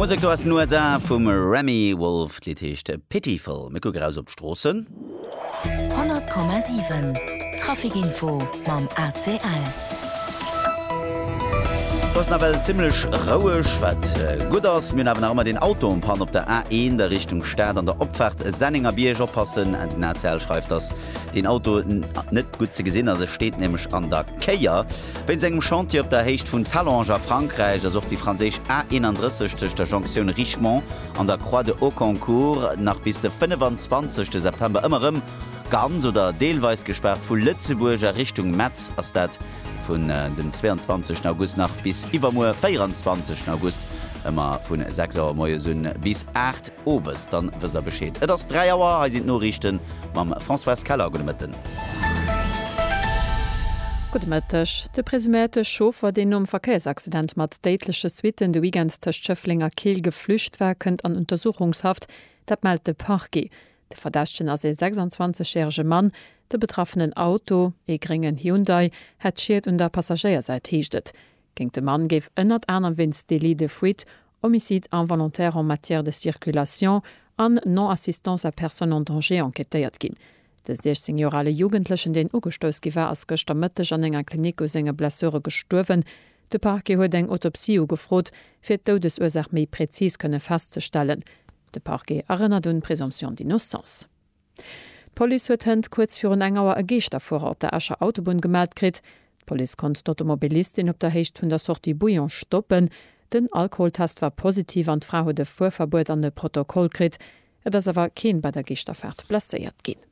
Musik du hast nur da vom Remy Wolf Liedhecht Pitiful mit graus op Strossen 100,7 Trafikinfo mam ACL. Das na well ziemlich rauisch wat gut ass mir haben immer den Auto umpan op der A1 der Richtung Stadt an der Opfahrt Senninger Bierger passen en den ACL schreibt das den Auto net gut ze gesinn also steht nämlich an der Keier wenn segem Chantier op der Hecht vun Tallanger Frankreich as die Franzisch A31 der Jonction Richmond an der Croix de Haut-Concours nach bis der 25. September immerem ganz oder deelweis gesperrt vu Lützeburger Richtung Metz as dat von den 22. August nach bis übermor 24. August immer von 6 Uhr morgen bis 8 Uhr dann was da besteht. Das 3 Uhr sind nur richten beim François Keller gemitten. Gutmëttech. De presumerte Schofer, den um Verkehrsaccident mat däitleche Switten de Weekend der Schöfflinger Kiel geflücht war, kënnt an Untersuchungshaft, dat meldt de Parquet. De Verdächten as 26-jährige Mann, de betroffenen Auto, geringen Hyundai, het schiert und der Passagierseit hiechtet. Ging de Mann geef ënnert aner Winst délit de fuite, homicide involontaire en matière de circulation an non-assistance à personne en danger enquêtéiert ginn. De 16-jorale Jugendlichen den ugestoss giwer as gëchtermëtteg an enger Klinik aus enger Blesseure gesturwen. De Parquet huet eng Autopsie gefrot, fir d'Todesursach méi präzis kënne festzustellen. De Parquet erinnert un Präsumption d'innocence. Police huet hend kurz vir un engauer Geescht davor op der Ascher Autobahn gemeldt krit. Police kont d'Automobilistin op der Hecht vun der Sortie Bouillon stoppen. Den Alkoholtest war positiv an d'Frau huet de Fuhrverbot an de Protokoll krit, et ass awer keen bei der Geesterfahrt blesséiert ginn.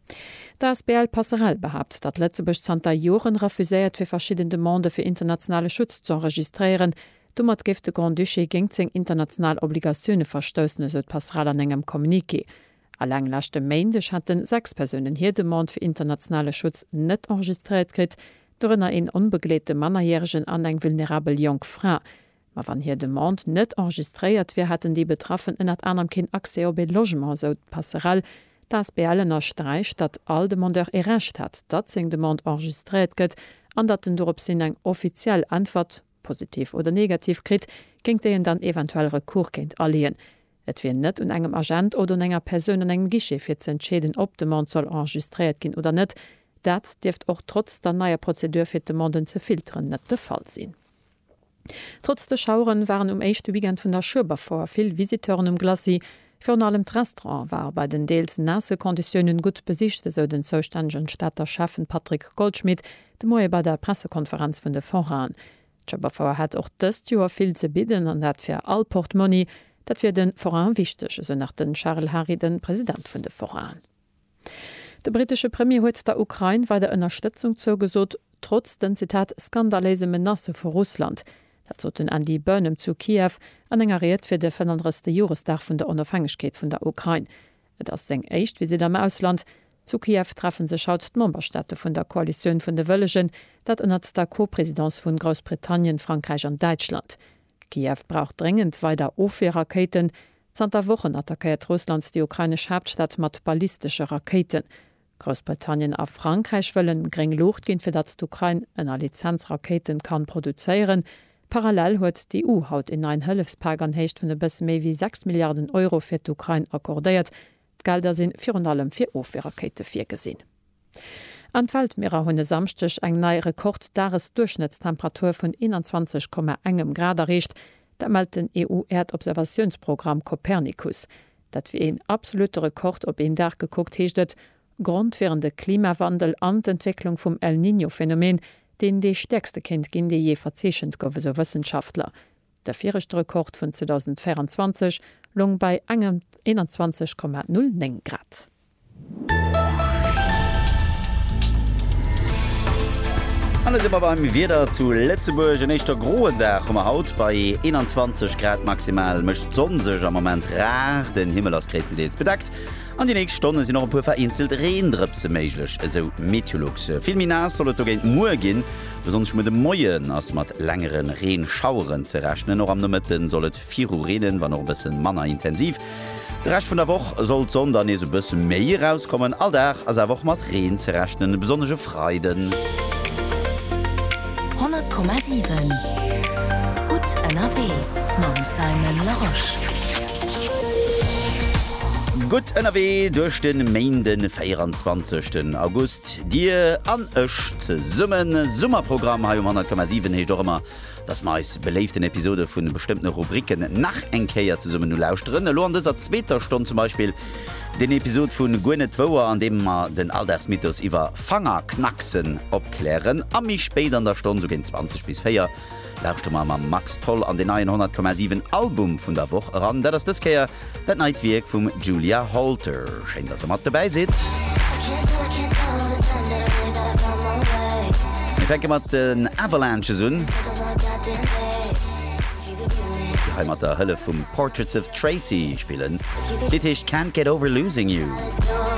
Das BL Passerell behabt, dat Lettzebusch Santa Joren refuséiert fir verschiedene Demande fir internationale Schutz zu enregistrieren. Dummer gift de Grand Duché géng zeng international Obligationune verstössen so Passerell an engem Kommuniké. Allang lachte Meindech hatten 6 Personen hier Demande fir internationale Schutz net enregistriert krit, dorënner en unbeglete Mannerjähregen an eng vulnerabel Jong Fra. Ma wann hier Demande net enregistriert, wie hatten die betroffen ënnert anderem kin Accès op Logement so Passerell, das beallener Streich, dat all Demandeur errecht hat, dat seng Demand enregistriert gëtt, an dat den dorop sinn eng offiziell Antwort, positiv oder negativ krit, gingt deien dann eventuell Rekur kennt alleen. Et wie net un engem Agent oder enger Person an engem Gische fir ze entschäden, ob Demand soll enregistriert gin oder net, dat deft auch trotz der naier Prozedur fir Demanden ze filtern net de Fall sinn. Trotz de Schauren waren echte Weekend vun der Schurber vor vill Visiteuren Glasi. Für allem Restaurant war bei den deels nasse Konditionen gut besichte so den zouständegen Stadter Chefen Patrick Goldschmidt de Moie bei der Pressekonferenz vun de Voran. Schurber hat auch dëst Joer viel ze bidden an dat fir all Portmoney, dat fir den Voran wichtech, so nach den Charles Harry den Präsident vun de Voran. De britische Premier huet der Ukraine war der Unterstützung zugesot, trotz den Zitat skandalese Menace vor Russland. Dat zoten an die Bönem zu Kiew anengeriert fir de 35. Juresdag vun der Unabhängigkeit vun der Ukraine. Et ass seng echt wie se am Ausland. Zu Kiew treffen se schaut d'Memberstädte vun der Koalition vun de Wëllegen, dat ënnert der Co-Präsidentz vun Großbritannien, Frankreich an Deutschland. Kiew braucht dringend weiter OF-Raketen. Zter Wochen attackiert Russlands die ukrainisch Hauptstadt mat ballistische Raketen. Großbritannien a Frankreich wëllen gering Luft gin fir dat d'Ukraine ënner Lizenzraketen kann produzieren. Parallel huet die EU haut in ein Hëllefspark an Hecht vun de bis méi wie 6 Milliarden Euro fir d'Ukraine akkordéiert. Gelder sinn fir allem fir OF-Rakete fir gesinn. An Weltmeerer hunne samstech eng nei Rekord dares Durchschnittstemperatur vun 21,1 Grad erreicht, da meldt den EU-Erdobservationsprogramm Copernicus. Dat wie en absolute Rekord op en Dach geguckt heechtet, Grund wären de Klimawandel an d'Entwicklung vum El Niño-Phänomen, den de stärkste Kind ginn de je verzeechent gowe so Wissenschaftler. Der vierchte Rekord vun 2024 lung bei engem 21,09 Grad. Alle sind beim wieder zu Lettzeburg en echtter groen Dach Haut bei 21 Grad maximal mecht sonsech am moment rar den Himmel aus Christendeels bedeckt. An die nächsten Stunden sind noch ein paar vereinzelt Rehendrüpse möglich, also Meteorlux. Viel Minas soll es auch morgen, besonders mit dem Morgen, als mit längeren Rehenschauern zu rechnen. Noch am Nachmittag soll es 4 Uhr reden, war noch ein bisschen intensiv. Der Rest von der Woche soll die Sonne dann ein bisschen mehr rauskommen. Alltag also einfach mit Regen zu rechnen, besonders Freiden. 100,7 Gut NRW. Mam Simon Laroche. Gut NRW durch den Mainden 24. August Dir an Ech ze summen Summerprogramm ha 100,7 he doch immer das meist beleeften Episode vun bestimmten Rubriken nach engkeier ze summen nu lausren. Lo an dieser 2. Stunde zum Beispiel den Episode vun Gwyneth Wower, an dem man den Alltagsmythos iwwer Fangerknacksen opklären. Am mich spät an der Stunde so gin 20 bis 4. Lauschte mal ma Max Toll an den 100,7 Album vun der Woche ran, dat das Keier dat Neitwerk vum Julia Holter. Schein, dass mat dabei sit. Ich denke mat den Avalanche sun. Die mat der Hölle vum Portraits of Tracy spielen. Dit ist Can't Get Over Losing You.